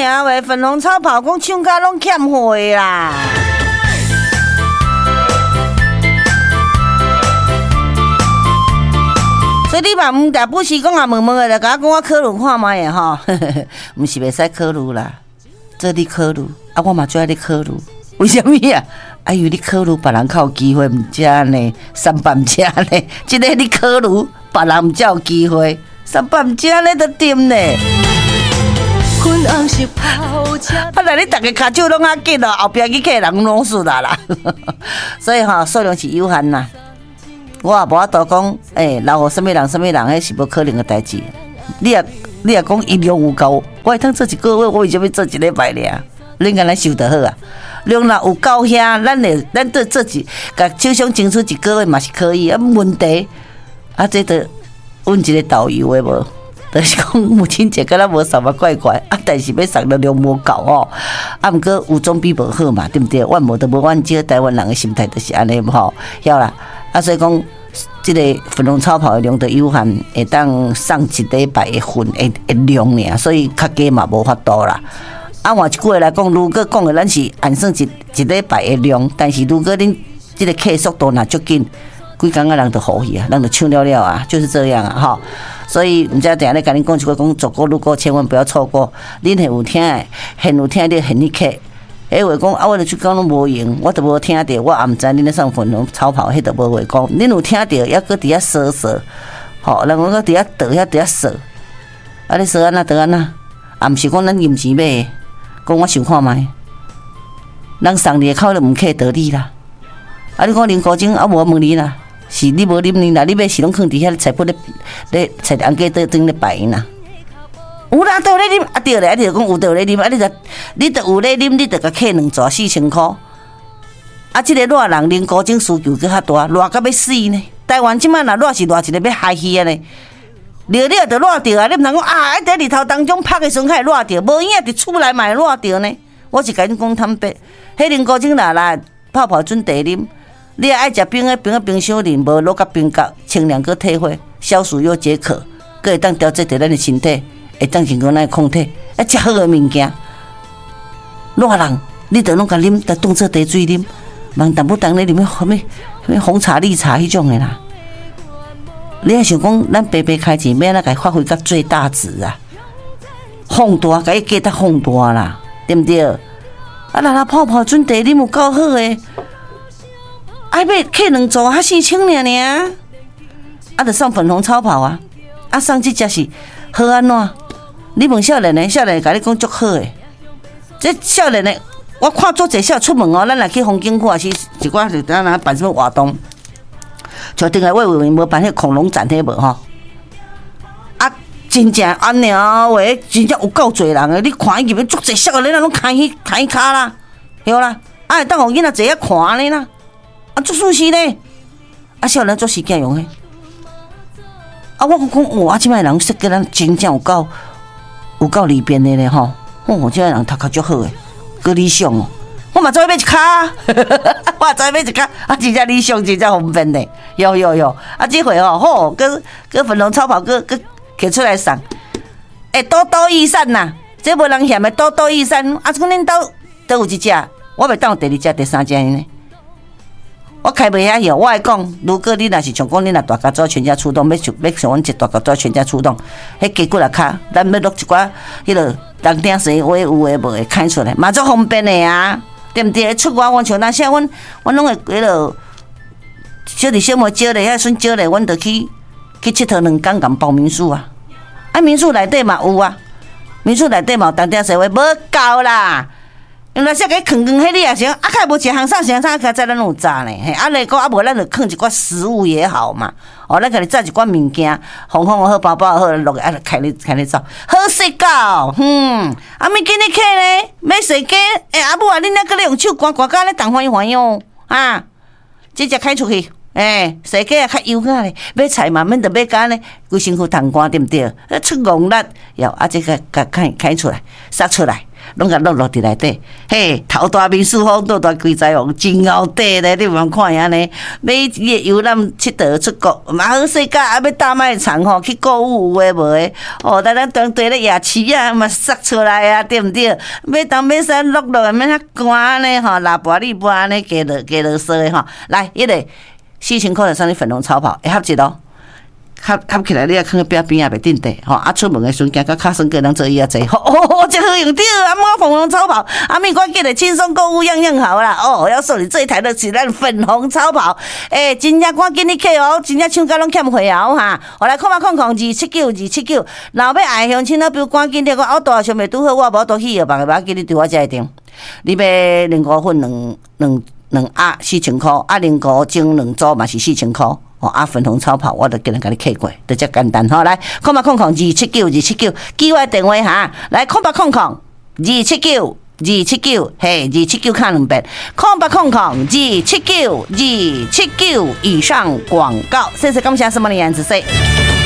尔喂，粉红超跑讲唱歌拢欠货啦。所以你嘛唔但不是讲啊，问的，就甲我讲我考虑看卖的吼，唔是袂使考虑啦，这你考虑，啊，我嘛最爱你考虑，为什么啊？哎呦，你考虑别人较有机会，唔食呢，三八唔食呢，即个你考虑别人唔才有机会，三八唔食呢都点呢？本来你大家骹手拢啊紧咯，后壁去客人拢输啦，所以吼数量是有限啦。我也无法度讲，留互什么人，迄是无可能的代志。你也讲伊量有够，我会通做一个月，我为什么做一礼拜尔？恁敢若想得好啊？量若有够遐，咱对做一，甲手上争取一个月嘛是可以啊。问题啊，这得问一个导游的无？就是讲母亲节敢若无送嘛怪怪啊，但是要送的量无够哦。啊，毋过有总比无好嘛，对不对？阮无都无阮这个台湾人的心态就是安尼吼，晓啦。啊，所以讲，这个粉红超跑的量就有限，会当送一礼拜的份的量尔，所以较加嘛无法度啦。啊，换一句话来讲，如果讲的咱是按算一礼拜的量，但是如果恁这个客速度若足紧，规工仔人就好去啊，人就抢了了啊，就是这样啊，哈。所以唔知等下咧，甲恁讲一句，讲走过路过千万不要错过。恁现有听，现有听你现去客。话讲啊，我著去讲拢无用，我都无听到，我也毋知恁咧送粉红超跑，迄都无话讲。恁有听到，还搁伫遐说，吼，人讲搁伫遐倒遐伫遐说，啊，你说安那倒安那，啊，毋是讲咱用钱买，讲我想看卖，人送你的口就毋客倒你啦。啊，你讲啉古井啊，无问你啦，是你无啉啉啦，你买是拢放伫遐菜铺咧菜红鸡桌咧摆啦。有啦，都有咧啉，啊对咧，啊你就讲有都有咧啉，啊你都有咧啉，你就甲客两逝4000块。啊，即个热人啉古井需求搁较大，热到要死呢。台湾即摆若热是热一个要害去啊呢。热了就热着啊，你毋通讲啊，伫日头当中晒的时阵较会热着，无影伫厝内嘛会热着呢。我是甲恁讲坦白，迄啉古井啦，泡泡水茶啉，你也爱食冰的冰箱啉，无落甲冰角，清凉搁退火，消暑又解渴，搁会当调节着咱的身体。会当成讲咱抗体，啊，食好个物件。热人，你着拢甲啉，着当做茶水啉，茫淡不淡咧啉什么红茶、绿茶迄种的啦。你也想讲，咱白白开钱，免咱甲发挥到最大值啊！放大，甲伊加得放大啦，对不对？啊，那泡泡水茶啉有够好诶，爱买客两组还4000尔，啊，着送粉红超跑啊，啊，送这只是好安怎？你问少年的，少年甲你讲足好诶。这少年的，我看做者少出门哦，咱若去风景区，是一寡是咱若办什么活动，像顶下我无办迄恐龙展，迄无吼。啊，真正安尼啊，话真正有够侪人诶！你看伊入面足侪少年，拢开骹啦，晓啦，啊，会当互囡仔坐遐看咧啦，啊，足舒适咧，啊，少年做实践用诶。啊，我讲哇，即摆人设计咱真正有够里边的咧吼，即摆人头壳足好诶，够理想哦。我嘛做买一卡，我也做买一卡，啊，真正理想，真正方便咧。有，啊，这回哦，好，搁粉红超跑，搁摕出来送，多多益善呐，这无人嫌的多多益善。啊，讲恁兜都有一只，我袂当有第二只、第三只呢。我开袂遐药，我会讲，如果你若是像讲，你若大家做全家出动，要像阮一大家做全家出动，迄加几啊卡，咱要录一寡迄落人顶生话有诶无诶开出来，嘛足方便诶啊，对毋对？出外阮像那些阮拢会迄落小弟小妹招咧，遐孙招咧，阮就去佚佗2天共包民宿啊，啊民宿内底嘛有啊，民宿内底嘛有人顶生话，无够啦。原来说给啃迄你也行，啊，较无一项啥啥，较早咱有炸呢，嘿，啊来讲啊无咱就啃一寡食物也好嘛，哦，咱甲你炸一寡物件，红好，包包好，落啊开你走，好势到，啊咪今日客咧，要洗鸡，阿母啊，恁那个咧用手刮甲咧动欢喜哦，啊，直接开出去，洗鸡啊较优雅咧，买菜嘛免得买干咧，规身躯通汗对不对？出戆力，要啊这个开出来，杀出来。 拢甲落伫内底。嘿，头大面四方，肚大规财王，真后底咧，你望看安尼，买伊个游览佚佗出国，嘛好势价，啊要大卖场吼去购物有诶无诶，哦，咱当地咧夜市啊，嘛杀出来啊，对毋对？买东买西落落，免遐寒安尼吼，拉跋哩跋安尼加落说诶吼，来，迄个4000块就送你粉红超跑，会合一咯。合起来，你啊放喺边边啊，袂顶地吼。啊，出门的时阵，惊到卡酸个人做伊啊济。哦，真好用对，啊，我粉红超跑，啊，咪关键的轻松购物样样好啦。哦，要送你这一台的是咱粉红超跑，真正赶紧你客哦，真正抢到拢欠货啊哈。我来279，若要爱乡亲，比如赶紧点，我大想袂拄好，我无倒去药房，把记你对我遮一定。你要2份两鸭4000块，啊，2个蒸2组嘛是4000块。哦，啊，粉红超跑，我都今日甲你客过，就遮简单吼。来，279，记我电话哈。来，279，嘿，279看2遍，279以上广告。谢谢，感谢什么的颜值？